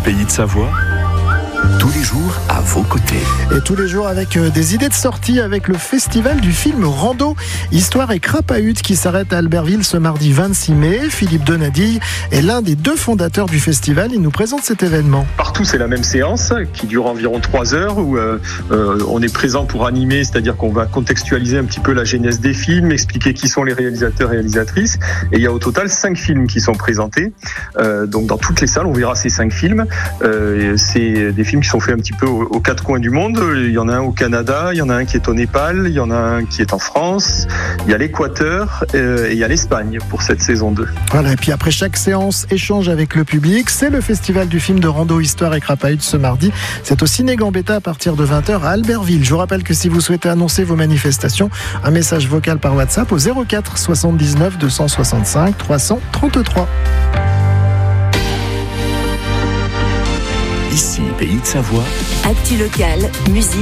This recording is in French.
Pays de Savoie, tous les jours à vos côtés. Et tous les jours avec des idées de sortie avec le festival du film Rando, Histoire et Crapahute qui s'arrête à Albertville ce mardi 26 mai. Philippe Donadille est l'un des 2 fondateurs du festival. Il nous présente cet événement. Partout, c'est la même séance qui dure environ 3 heures où on est présent pour animer, c'est-à-dire qu'on va contextualiser un petit peu la genèse des films, expliquer qui sont les réalisateurs et réalisatrices. Et il y a au total 5 films qui sont présentés. Donc dans toutes les salles, on verra ces 5 films. C'est des films qui sont faits un petit peu aux 4 coins du monde. Il y en a un au Canada, il y en a un qui est au Népal, il y en a un qui est en France, il y a l'Équateur et il y a l'Espagne pour cette saison 2. Voilà, et puis après chaque séance, échange avec le public. C'est le festival du film de Rando, Histoire et Crapahute ce mardi. C'est au Ciné Gambetta à partir de 20h à Albertville. Je vous rappelle que si vous souhaitez annoncer vos manifestations, un message vocal par WhatsApp au 04 79 265 333. Ici, Pays de Savoie. Actu locale, musique.